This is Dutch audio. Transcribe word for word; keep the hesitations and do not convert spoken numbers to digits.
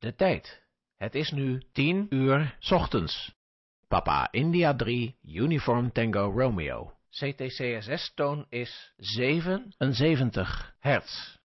De tijd. Het is nu tien uur 's ochtends. Papa India drie, Uniform Tango Romeo. C T C S S-toon is zevenenzeventig hertz.